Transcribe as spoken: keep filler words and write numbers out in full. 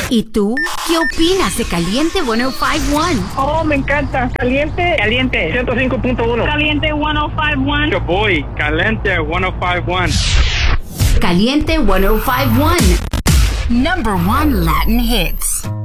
¿Y tú? ¿Qué opinas de Caliente ciento cincuenta y uno? Oh, me encanta. Caliente. Caliente. ciento cinco punto uno. Caliente ciento cincuenta y uno. Yo voy. Caliente ciento cincuenta y uno. Caliente ciento cincuenta y uno. Number one Latin hits.